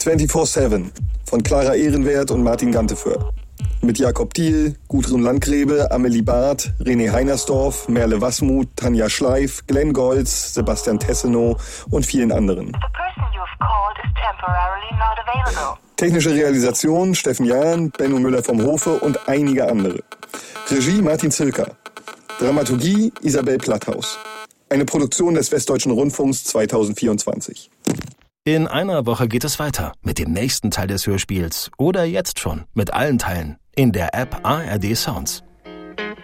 24/7 von Clara Ehrenwert und Martin Ganteföhr. Mit Jakob Diehl, Gudrun Landgrebe, Amelie Barth, René Heinersdorf, Merle Wasmuth, Tanja Schleif, Glenn Golz, Sebastian Tessenow und vielen anderen. Technische Realisation Steffen Jahn, Benno Müller vom Hofe und einige andere. Regie Martin Zilker. Dramaturgie Isabel Platthaus. Eine Produktion des Westdeutschen Rundfunks 2024. In einer Woche geht es weiter mit dem nächsten Teil des Hörspiels oder jetzt schon mit allen Teilen in der App ARD Sounds.